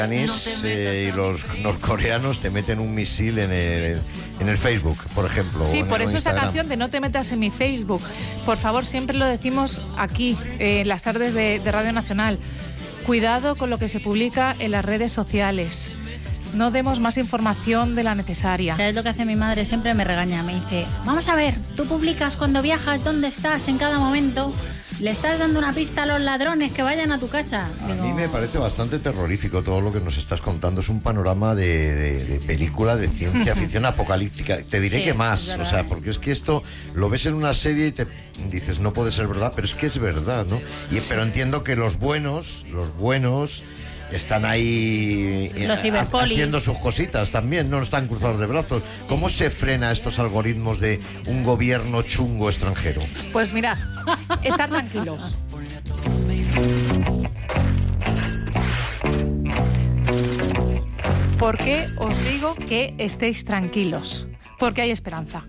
Y los norcoreanos te meten un misil en el Facebook, por ejemplo. Sí, por eso Instagram. esa canción de No te metas en mi Facebook. Por favor, siempre lo decimos aquí, en las tardes de Radio Nacional. Cuidado con lo que se publica en las redes sociales. No demos más información de la necesaria. ¿Sabes lo que hace mi madre? Siempre me regaña, me dice, vamos a ver, tú publicas cuando viajas, dónde estás en cada momento, le estás dando una pista a los ladrones que vayan a tu casa. A mí me parece bastante terrorífico todo lo que nos estás contando. Es un panorama de película de ciencia ficción apocalíptica. Te diré Sí, que más, es o sea, porque es que esto lo ves en una serie y te dices, no puede ser verdad, pero es que es verdad, ¿no? Pero entiendo que los buenos están ahí haciendo sus cositas también, no están cruzados de brazos. Sí. ¿Cómo se frena estos algoritmos de un gobierno chungo extranjero? Pues mirad, estar tranquilos. ¿Por qué os digo que estéis tranquilos? Porque hay esperanza.